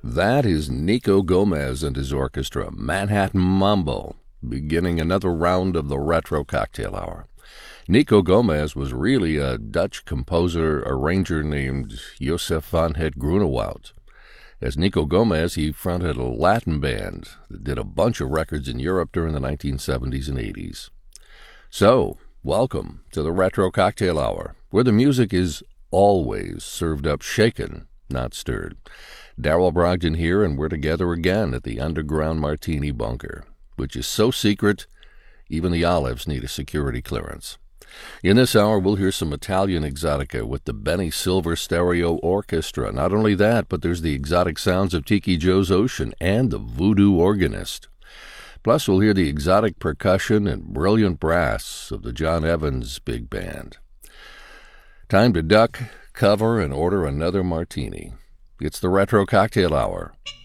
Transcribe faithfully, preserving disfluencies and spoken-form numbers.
That is Nico Gomez and his orchestra, Manhattan Mambo, beginning another round of the Retro Cocktail Hour. Nico Gomez was really a Dutch composer, arranger named Josef van het Groenewoud. As Nico Gomez, he fronted a Latin band that did a bunch of records in Europe during the nineteen seventies and eighties. So, welcome to the Retro Cocktail Hour, where the music is always served up shaken, not stirred. Daryl Brogdon here, and we're together again at the Underground Martini Bunker, which is so secret, even the olives need a security clearance. In this hour, we'll hear some Italian exotica with the Benny Silver Stereo Orchestra. Not only that, but there's the exotic sounds of Tiki Joe's Ocean and the Voodoo Organist. Plus, we'll hear the exotic percussion and brilliant brass of the John Evans Big Band. Time to duck, cover, and order another martini. It's the Retro Cocktail Hour